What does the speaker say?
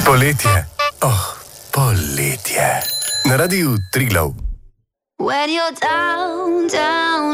Poletje. Oh, poletje. Na Radiu Triglav. When you're down, down